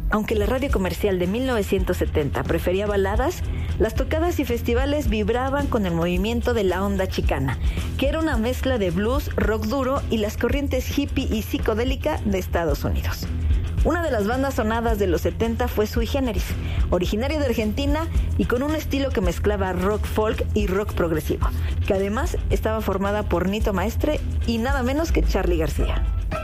Aunque la radio comercial de 1970 prefería baladas, las tocadas y festivales vibraban con el movimiento de la onda chicana, que era una mezcla de blues, rock duro y las corrientes hippie y psicodélica de Estados Unidos. Una de las bandas sonadas de los 70 fue Sui Generis, originaria de Argentina y con un estilo que mezclaba rock folk y rock progresivo, que además estaba formada por Nito Maestre y nada menos que Charly García.